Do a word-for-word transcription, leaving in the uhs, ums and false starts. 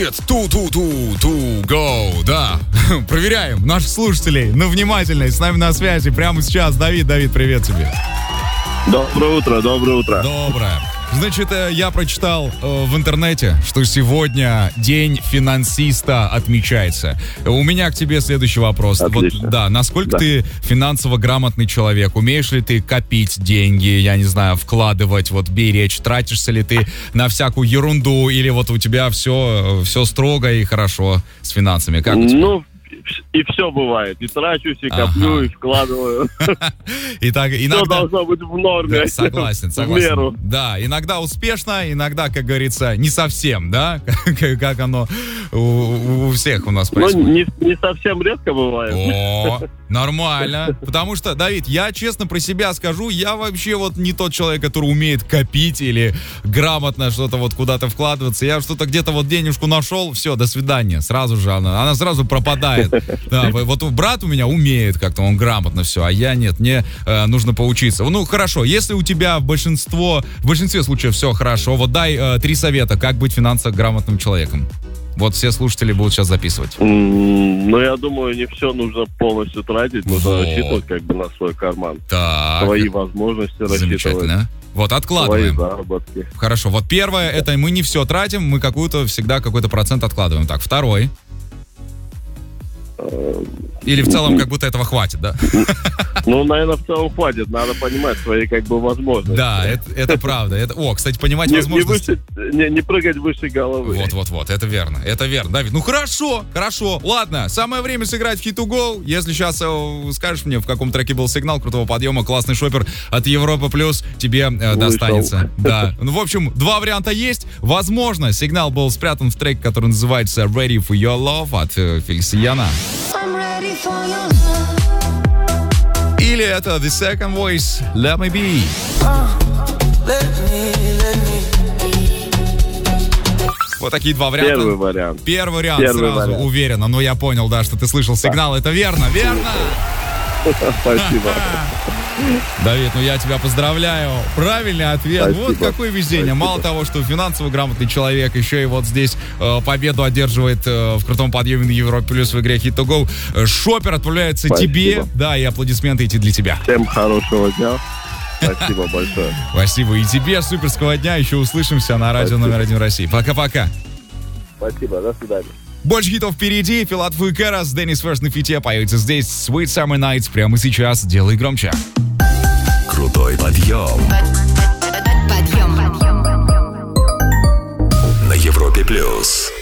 привет! Ту-ту-ту-ту-го, да. Проверяем наших слушателей на внимательность. С нами на связи прямо сейчас Давид. Давид, привет тебе. Доброе утро, доброе утро. Доброе. Значит, я прочитал э, в интернете, что сегодня День финансиста отмечается. У меня к тебе следующий вопрос. Отлично. Вот, да, насколько Да. ты финансово грамотный человек? Умеешь ли ты копить деньги, я не знаю, вкладывать, вот беречь? Тратишься ли ты на всякую ерунду? Или вот у тебя все, все строго и хорошо с финансами? Как у тебя? Ну, и все бывает. И трачусь, и коплю, Ага. и вкладываю. И так, Все иногда... должно быть в норме. Да, согласен, В согласен. меру. Да, иногда успешно, иногда, как говорится, не совсем, да, как, как оно у, у всех у нас Ну, происходит. не, не совсем редко бывает. О, нормально. Потому что, Давид, я честно про себя скажу, я вообще вот не тот человек, который умеет копить или грамотно что-то вот куда-то вкладываться. Я что-то где-то вот денежку нашел, все, до свидания. Сразу же она, она сразу пропадает. Да, вот брат у меня умеет как-то, он грамотно все, а я нет, мне э, нужно поучиться. Ну, хорошо, если у тебя в, большинство, в большинстве случаев все хорошо, вот дай э, три совета, как быть финансово грамотным человеком. Вот все слушатели будут сейчас записывать. М, Ну, я думаю, не все нужно полностью тратить. Нужно Вот. рассчитывать как бы на свой карман. Так, Свои возможности рассчитывать. замечательно. Вот, Свои откладываем. заработки. Хорошо, вот первое, это мы не все тратим, мы какую-то всегда какой-то процент откладываем. Так, второй. Или в целом как будто этого хватит, да? Ну, наверное, в целом хватит. Надо понимать свои как бы возможности. Да, это, это правда. Это, о, кстати, понимать Не, не, возможности. выше- не, не прыгать выше головы. Вот-вот-вот, это верно, это верно, Давид. Ну хорошо, хорошо, ладно, самое время сыграть в Hit to Go. Если сейчас э, скажешь мне, в каком треке был сигнал крутого подъема, классный шопер от Европы Плюс тебе э, достанется. Да, ну в общем, два варианта есть. Возможно, сигнал был спрятан в треке, который называется Ready for Your Love от э, Фелисияна. Или это The Second Voice, Let Me Be. Вот такие два варианта. Первый вариант. Первый вариант Первый сразу, вариант. уверенно. Но я понял, да, что ты слышал сигнал. Это верно, верно. Спасибо. Давид, ну я тебя поздравляю. Правильный ответ. Спасибо. Вот какое везение. Спасибо. Мало того, что финансово грамотный человек, еще и вот здесь э, победу одерживает э, в крутом подъеме на Европе Плюс в игре Hit to Go. Э, Шопер отправляется Спасибо. тебе. Да, и аплодисменты эти для тебя. Всем хорошего дня. Спасибо большое. Спасибо и тебе. Суперского дня. Еще услышимся на радио Спасибо. номер один России. Пока-пока. Спасибо, до свидания. Больше хитов впереди. Филатов и Кэрос, Деннис Ферст на фите появится здесь. Sweet Summer Nights прямо сейчас. Делай громче. Крутой подъем Подъем. на Европе плюс.